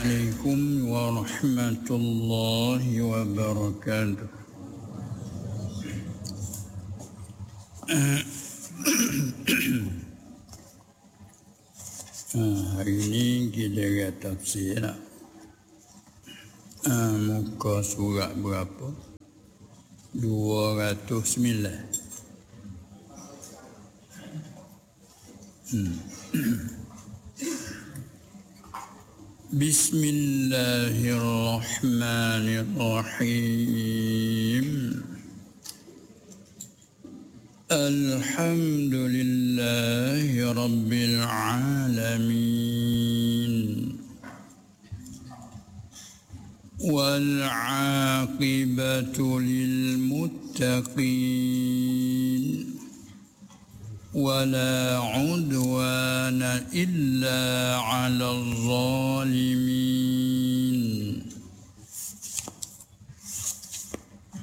Assalamualaikum warahmatullahi wabarakatuh. Hari ini kita lihat tafsir muka surat berapa? 209. Bismillahirrahmanirrahim. Alhamdulillahi rabbil alamin. Wal 'aqibatu lil muttaqin. ولا عدوان إلا على الظالمين